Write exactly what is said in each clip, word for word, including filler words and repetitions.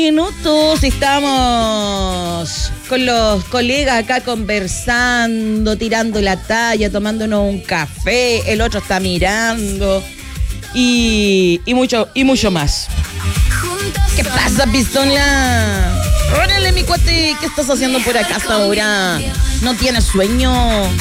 Minutos, estamos con los colegas acá conversando, tirando la talla, tomándonos un café, el otro está mirando y, y mucho y mucho más. ¿Qué pasa, pistola? Órale, mi cuate, ¿qué estás haciendo por acá hasta ahora? ¿No tienes sueño?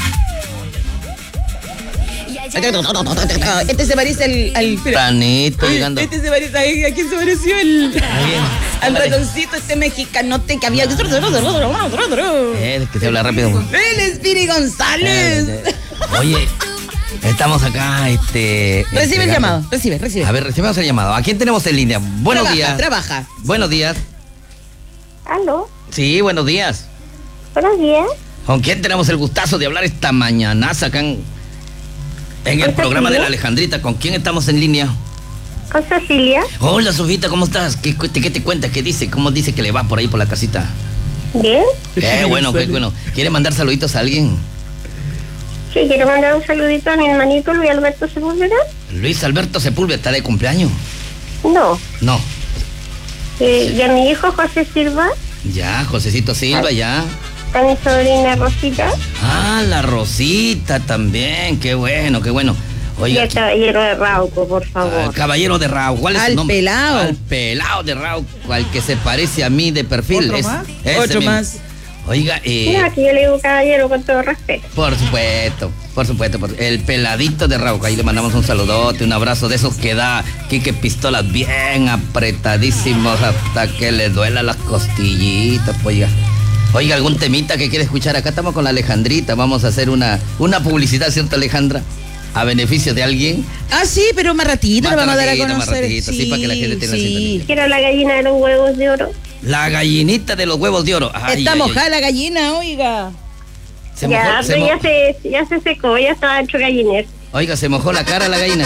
Este se parece al... al Planito llegando. Este se parece a... ¿A quién se pareció? El, al ratoncito este mexicanote que había... Eh, que se habla rápido. ¡El Espiri González! Oye, estamos acá, este... Recibe el llamado, recibe, recibe. A ver, recibimos el llamado. ¿A quién tenemos en línea? Buenos trabaja, días. Trabaja. Buenos días. ¿Aló? Sí, buenos días. Buenos días. ¿Con quién tenemos el gustazo de hablar esta mañanaza acá en, en el programa de la Alejandrita? ¿Con quién estamos en línea? Con Cecilia. Hola, Sofita, ¿cómo estás? ¿Qué, qué, qué te cuentas? ¿Qué dice? ¿Cómo dice que le va por ahí por la casita? Bien. Qué bueno, qué bueno. ¿Quiere mandar saluditos a alguien? Sí, quiero mandar un saludito a mi hermanito Luis Alberto Sepúlveda. Luis Alberto Sepúlveda, ¿está de cumpleaños? No. No. Eh, y a mi hijo José Silva. Ya, Josecito Silva, ya. A mi sobrina Rosita. Ah, la Rosita también, qué bueno, qué bueno. Oiga, y el caballero de Rauco, por favor. Al caballero de Rauco, ¿cuál es al su nombre? Pelao. Al pelado de Rauco, al que se parece a mí de perfil. ¿Otro es, más? Otro más. Oiga, eh, No, aquí yo le digo caballero con todo respeto. por supuesto, por supuesto, por, el peladito de Rauco, ahí le mandamos un saludote, un abrazo de esos que da Quique Pistolas bien apretadísimos hasta que le duela las costillitas, pues oiga. Oiga, algún temita que quiere escuchar, acá estamos con la Alejandrita, vamos a hacer una, una publicidad, ¿cierto, Alejandra? A beneficio de alguien. Ah, sí, pero más ratito Más lo vamos a dar a ratito, más conocer. ratito, sí, para que la gente tenga sintonía. Quiero la gallina de los huevos de oro. La gallinita de los huevos de oro. Ay, Está ay, mojada ay. la gallina, oiga. Se ya, mojó, se pero mo- ya se, ya se secó, ya estaba hecho gallinero. Oiga, se mojó la cara la gallina.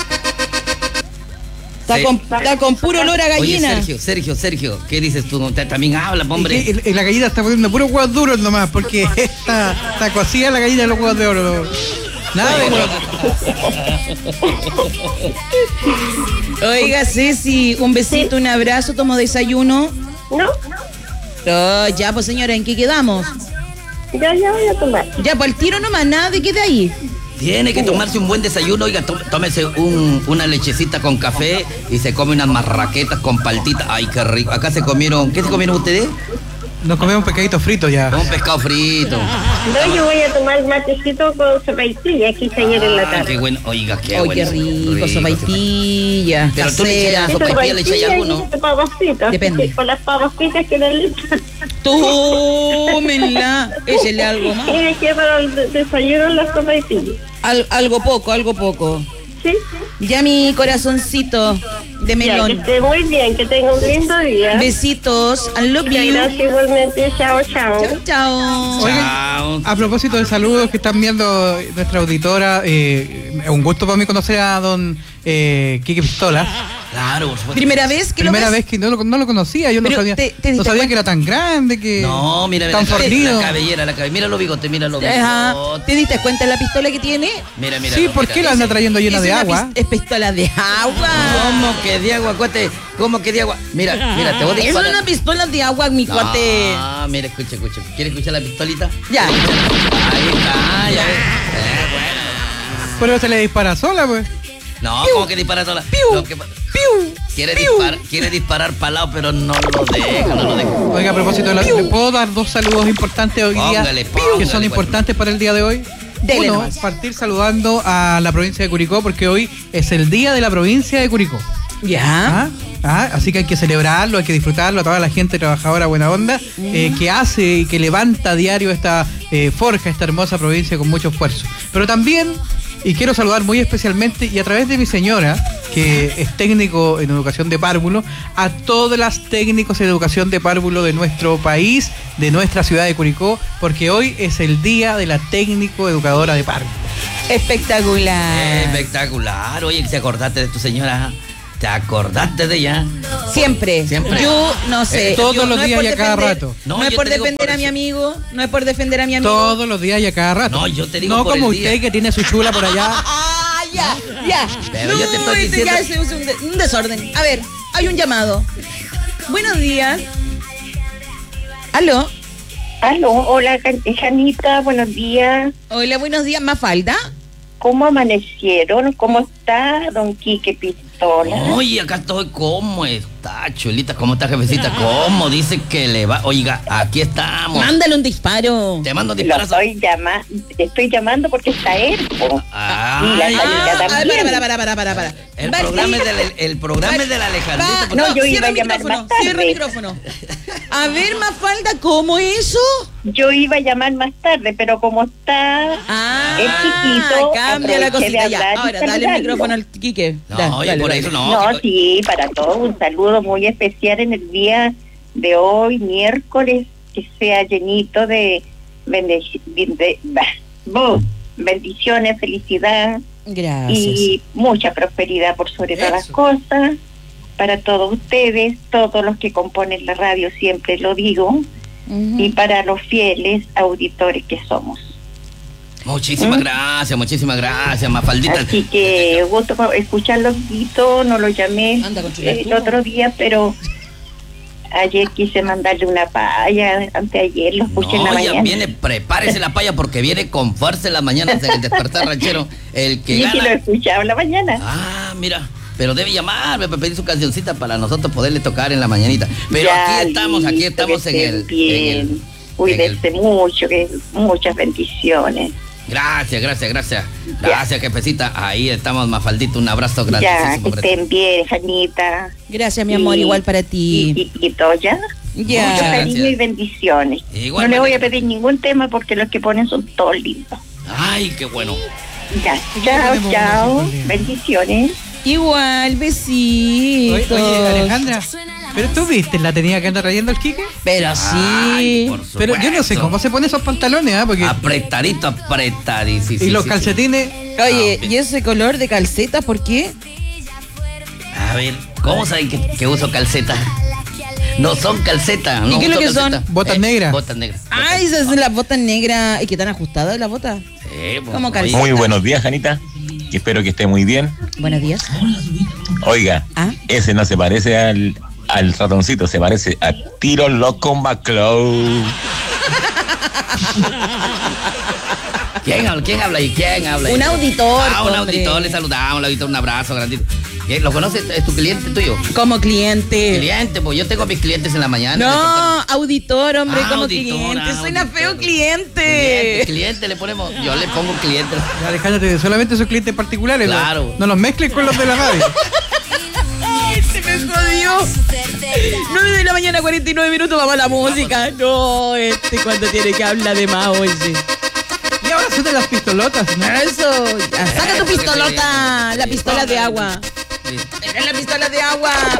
Está, Sí. con, está con puro olor a Oye, gallina. Sergio, Sergio, Sergio, ¿qué dices tú? Usted también habla, hombre. Y que el- la gallina está poniendo puros huevos duros nomás, porque está, está cocida la gallina de los huevos de oro. Nada de huevos. Oiga, Ceci, un besito, un abrazo, tomo desayuno. ¿No? Oh, ya, pues señora, ¿en qué quedamos? Ya, ya voy a tomar. Ya, pues el tiro nomás, nada de quede ahí. Tiene que tomarse un buen desayuno, oiga, tó- tómese un, una lechecita con café y se come unas marraquetas con paltita. Ay, qué rico. Acá se comieron, ¿qué se comieron ustedes? Nos comemos un pescadito frito ya. Un pescado frito. No, yo voy a tomar matecito con sopaipilla aquí ayer en la Ah, qué tarde. bueno, oiga, qué Ay, bueno. qué rico, sopaipilla, Pero tú le echas casera. a sopaipilla, le echas algo, ¿no? y papas fritas. Depende. Con las papas fritas que le Tómenla, échele algo más. Tiene que para el de- desayuno las sopaipillas. Al- algo poco, algo poco. Sí. Ya mi corazoncito de Ya, que melón. esté muy bien, que tenga un lindo día. Besitos, I love Muchas you. gracias igualmente. Chao, chao. Chao, chao. Oigan, Chao. a propósito de saludos que están viendo nuestra auditora, eh, un gusto para mí conocer a don eh, Quique Pistola. Claro, por supuesto. Primera vez que Primera lo vez que no lo, no lo conocía, yo no Pero sabía, te- te no diste sabía cuenta- que era tan grande, que No, mira, mira tan la, cabe- fornido. la cabellera, la cabellera. Mira los bigotes, mira los Ajá. bigotes. ¿Te diste cuenta de la pistola que tiene? Mira, mira. Sí, no, ¿por mira. qué la anda trayendo llena Es de una agua? pis- Es pistola de agua. ¿Cómo que de agua, cuate? ¿Cómo que de agua? Mira, mira, te voy a Es disparar. una pistola de agua, mi cuate. Ah, mira, escucha, escucha. ¿Quieres escuchar la pistolita? Ya. Ahí está, ya ves. Eh, bueno. Pero se le dispara sola, pues. No, ¿cómo que dispara sola? Piu. Lo que pa- ¡Piu! quiere, ¡Piu! disparar, quiere disparar para lado, pero no lo deja, no lo deja. Oiga, a propósito de la, ¿le puedo dar dos saludos importantes hoy día? Póngale, que póngale, son importantes para el día de hoy. Dele Uno, nomás. partir saludando a la provincia de Curicó, porque hoy es el día de la provincia de Curicó. Ya. ¿Ah? Ah, así que hay que celebrarlo, hay que disfrutarlo, a toda la gente trabajadora buena onda, eh, que hace y que levanta a diario esta eh, forja, esta hermosa provincia con mucho esfuerzo. Pero también, y quiero saludar muy especialmente, y a través de mi señora, que es técnico en educación de párvulo, a todas las técnicos en educación de párvulo de nuestro país, de nuestra ciudad de Curicó, porque hoy es el día de la técnico educadora de párvulo. Espectacular. Espectacular. Oye, ¿te acordaste de tu señora? ¿Te acordaste de ella? Siempre. Siempre. Yo no sé. Eh, todos yo- los no es días por y a cada defender- rato. No, No, es yo por te digo defender por a mi eso. amigo. No es por defender a mi amigo. Todos los días y a cada rato. No, yo te digo No por como el usted día. que tiene su chula por allá. Ah, ya, ya. Pero yo te estoy este diciendo- ya es un, de- un desorden. A ver, hay un llamado. Buenos días. ¿Aló? Aló, hola, Jan- Janita, buenos días. Hola, buenos días. ¿Mafalda? ¿Cómo amanecieron? ¿Cómo está don Quique Pistola? Oye, acá estoy. ¿Cómo está, Chulita? ¿Cómo está, jefecita? ¿Cómo dice que le va? Oiga, aquí estamos. Mándale un disparo. Te mando un Lo disparazo. estoy, llama estoy llamando porque está él. po. Ay, Y la Ah, Janita ay, también. para, para, para, para, para. el Va- programa es del, el, el programa es de la Va- Alejandrita. No, yo iba cierra a el llamar micrófono, más tarde. cierra el micrófono. A ver, Mafalda, ¿cómo eso? Yo iba a llamar más tarde, pero como está Ah, el chiquito, cambia la aproveché de cosita ya. hablar y Ahora, dale el saludarlo. micrófono al Quique. No, Da, oye, dale, por dale. eso no. No, sí, para todos un saludo muy especial en el día de hoy, miércoles, que sea llenito de, bendeci- de- bah, buh, bendiciones, felicidad Gracias. y mucha prosperidad por sobre todas las Eso. cosas. Para todos ustedes, todos los que componen la radio, siempre lo digo, Ujú. y para los fieles auditores que somos. Muchísimas gracias, muchísimas gracias, Mafaldita. Así que gusto por escucharlos, Guito, no lo llamé Anda con chulas el tú. otro día, pero ayer quise mandarle una paya, anteayer lo escuché en la No, ya mañana. viene, prepárese la paya porque viene con fuerza en las mañanas en el despertar ranchero. El que Sí, sí, lo gana. escuchaba en la mañana. Ah, mira. Pero debe llamarme para pedir su cancioncita para nosotros poderle tocar en la mañanita. Pero Ya, aquí estamos, aquí listo, estamos que en el, estén bien. en el- en Cuídense el- mucho, que muchas bendiciones. Gracias, gracias, gracias. Gracias, jefecita. Ahí estamos, Mafaldito. Un abrazo Ya, grandísimo. que para ti. estén bien, Janita. Gracias, mi amor, Y- igual para Y, ti. y, y Toya. Ya. Mucho Muchas cariño gracias. y bendiciones. Igual, no le voy a María. pedir ningún tema porque los que ponen son todos lindos. Ay, qué bueno. Ya, qué chao, ponemos chao. música linda? Bendiciones. Igual, besitos. Oye, oye, Alejandra, ¿pero tú viste la tenía que anda trayendo el Quique? Pero sí. Ay, por Pero yo no sé supuesto. cómo se pone esos pantalones, ¿ah? Porque Apretadito, apretadísimo. y los calcetines. Oye, Ah, ¿y ese color de calcetas por qué? A ver, ¿cómo saben que, que uso calceta? No son calcetas. No qué es lo uso que son? calceta. Botas negras. Botas negras. Ay, esas son las botas negras. ¿Y qué tan ajustadas las botas? Sí, pues, ¿Cómo oye, calceta? Muy buenos días, Janita. Y espero que esté muy bien. Buenos días. Oiga, Ah. ese no se parece al, al ratoncito, se parece a Tiro Loco McCloud. ¿Quién habla? ¿Quién habla ahí? ¿Quién habla ahí? Un auditor, Ah, un hombre. auditor, le saludamos, un auditor, un abrazo grandito. ¿Quién? ¿Lo conoces? ¿Es tu cliente tuyo? Como cliente. Cliente, pues yo tengo a mis clientes en la mañana. No, auditor, hombre, Ah, como auditor, cliente. ah, Suena auditor. feo Cliente, cliente. cliente, le ponemos, yo le pongo cliente. Alejandra, te- solamente sus clientes particulares. ¿no? Claro. No los mezcles con los de la radio. Ay, se me jodió. nueve de la mañana, cuarenta y nueve minutos, vamos a la música. No, este cuando tiene que hablar de más, oye. Y ahora son de las pistolotas, ¿no? Eso, ya, saca tu Eso que pistolota, sí. la pistola de agua. Sí. Deja la pistola de agua